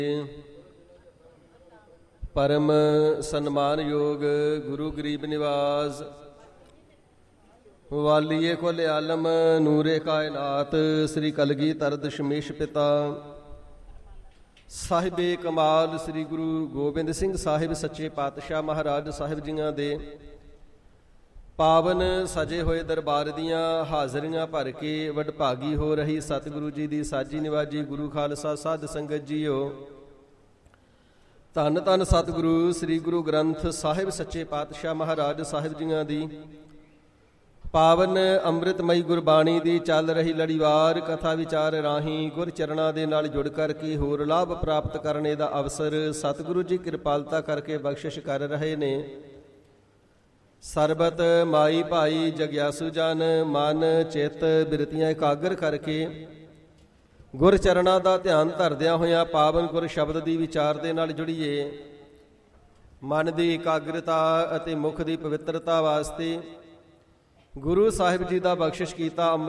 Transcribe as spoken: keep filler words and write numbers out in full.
परम सन्मानयोग गुरु गरीब निवास वालिए कुल आलम नूरे कायनात श्री कलगीधर दशमेश पिता ਸਾਹਿਬੇ ਕਮਾਲ ਸ੍ਰੀ ਗੁਰੂ ਗੋਬਿੰਦ ਸਿੰਘ ਸਾਹਿਬ ਸੱਚੇ ਪਾਤਸ਼ਾਹ ਮਹਾਰਾਜ ਸਾਹਿਬ ਜੀਆਂ ਦੇ ਪਾਵਨ ਸਜੇ ਹੋਏ ਦਰਬਾਰ ਦੀਆਂ ਹਾਜ਼ਰੀਆਂ ਭਰ ਕੇ ਵਡਭਾਗੀ ਹੋ ਰਹੀ ਸਤਿਗੁਰੂ ਜੀ ਦੀ ਸਾਜੀ ਨਿਵਾਜੀ ਗੁਰੂ ਖਾਲਸਾ ਸਾਧ ਸੰਗਤ ਜੀਓ। ਧੰਨ ਧੰਨ ਸਤਿਗੁਰੂ ਸ੍ਰੀ ਗੁਰੂ ਗ੍ਰੰਥ ਸਾਹਿਬ ਸੱਚੇ ਪਾਤਸ਼ਾਹ ਮਹਾਰਾਜ ਸਾਹਿਬ ਜੀਆਂ ਦੀ ਪਾਵਨ ਅੰਮ੍ਰਿਤਮਈ ਗੁਰਬਾਣੀ ਦੀ ਚੱਲ ਰਹੀ ਲੜੀਵਾਰ ਕਥਾ ਵਿਚਾਰ ਰਾਹੀਂ ਗੁਰ ਚਰਨਾਂ ਦੇ ਨਾਲ ਜੁੜ ਕਰਕੇ ਹੋਰ ਲਾਭ ਪ੍ਰਾਪਤ ਕਰਨੇ ਦਾ ਅਵਸਰ ਸਤਿਗੁਰੂ ਜੀ ਕਿਰਪਾਲਤਾ ਕਰਕੇ ਬਖਸ਼ਿਸ਼ ਕਰ ਰਹੇ ਨੇ। ਸਰਬਤ ਮਾਈ ਭਾਈ ਜਗਿਆਸੂ ਜਨ ਮਨ ਚਿੱਤ ਬਿਰਤੀਆਂ ਇਕਾਗਰ ਕਰਕੇ ਗੁਰ ਚਰਨਾਂ ਦਾ ਧਿਆਨ ਧਰਦਿਆਂ ਹੋਇਆਂ ਪਾਵਨ ਗੁਰ ਸ਼ਬਦ ਦੀ ਵਿਚਾਰ ਦੇ ਨਾਲ ਜੁੜੀਏ। ਮਨ ਦੀ ਇਕਾਗਰਤਾ ਅਤੇ ਮੁਖ ਦੀ ਪਵਿੱਤਰਤਾ ਵਾਸਤੇ ਗੁਰੂ ਸਾਹਿਬ ਜੀ ਦਾ ਬਖਸ਼ਿਸ਼ ਕੀਤਾ